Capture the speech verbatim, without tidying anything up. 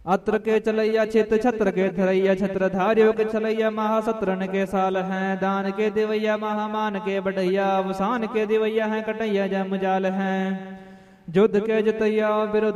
अत्र के चलैया चित छत्र के धरैया छत्रधारियों के चलैया महासत्रन के साल हैं। दान के दिवैया महामान के बढ़ैया अवसान के दिवैया हैं कटैया जम जाल हैं। युद्ध के जतैया विरुद्ध